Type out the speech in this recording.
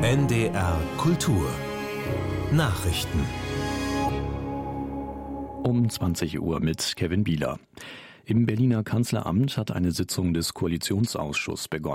NDR Kultur Nachrichten Um 20 Uhr mit Kevin Bieler. Im Berliner Kanzleramt hat eine Sitzung des Koalitionsausschusses begonnen.